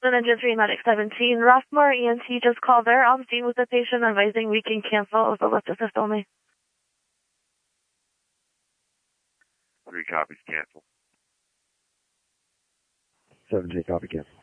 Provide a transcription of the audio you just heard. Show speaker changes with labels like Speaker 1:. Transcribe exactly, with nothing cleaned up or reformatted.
Speaker 1: Then engine three, medic seventeen. Rothmore E N T just called. They're on scene with the patient, advising we can cancel the lift assist only.
Speaker 2: Three copies, cancel.
Speaker 3: seven J, copy, cancel.